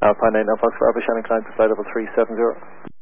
Alpine 9 Fox Bravo, Shannon climb to flight level 370.